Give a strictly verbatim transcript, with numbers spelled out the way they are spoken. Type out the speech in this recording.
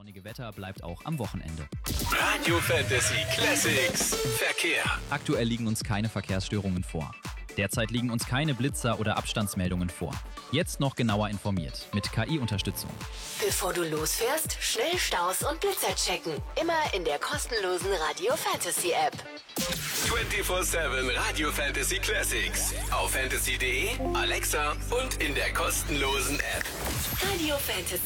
sonnige Wetter bleibt auch am Wochenende. Radio Fantasy Classics Verkehr. Aktuell liegen uns keine Verkehrsstörungen vor. Derzeit liegen uns keine Blitzer oder Abstandsmeldungen vor. Jetzt noch genauer informiert mit K I-Unterstützung. Bevor du losfährst, schnell Staus und Blitzer checken. Immer in der kostenlosen Radio Fantasy App. vierundzwanzig sieben Radio Fantasy Classics. Auf fantasy punkt de, Alexa und in der kostenlosen App. Radio Fantasy.